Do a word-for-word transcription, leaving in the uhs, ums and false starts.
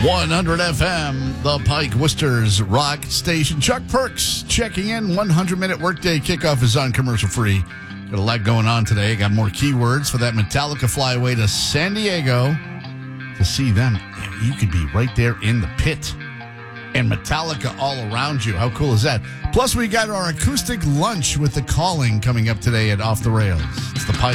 one hundred F M, the Pike Worcester's rock station. Chuck Perks checking in. one hundred minute workday kickoff is on commercial free. Got a lot going on today. Got more keywords for that Metallica flyaway to San Diego. To see them, you could be right there in the pit. And Metallica all around you. How cool is that? Plus, we got our acoustic lunch with The Calling coming up today at Off the Rails. It's the Pike.